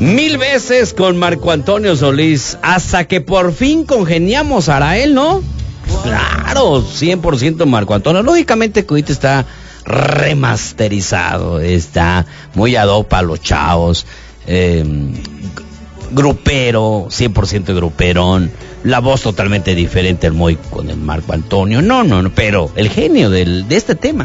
1000 veces con Marco Antonio Solís, hasta que por fin congeniamos Arael, ¿no? Claro, 100% Marco Antonio. Lógicamente que ahorita está remasterizado, está muy ad hoc para los chavos, grupero, 100% gruperón, la voz totalmente diferente el Moy con el Marco Antonio. No, pero el genio de este tema.